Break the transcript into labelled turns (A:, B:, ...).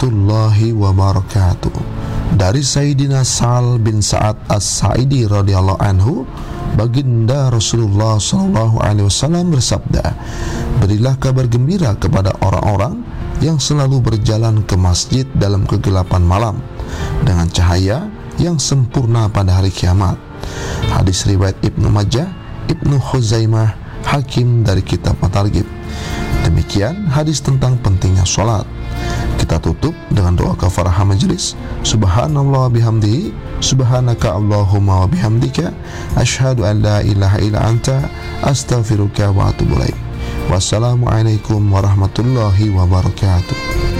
A: warahmatullahi wabarakatuh. Dari Sayyidina Sa'al bin Sa'ad As-Sa'idi radhiyallahu anhu, baginda Rasulullah sallallahu alaihi wasallam bersabda, berilah kabar gembira kepada orang-orang yang selalu berjalan ke masjid dalam kegelapan malam dengan cahaya yang sempurna pada hari kiamat. Hadis riwayat Ibnu Majah, Ibnu Khuzaimah, Hakim dari kitab At-Targhib. Demikian hadis tentang pentingnya sholat. Kita tutup dengan doa kafarah majelis. Subhanallah bihamdihi, subhanaka Allahumma wa bihamdika, asyhadu an la ilaha illa anta, astaghfiruka wa atubu ilaik. Wassalamualaikum warahmatullahi wabarakatuh.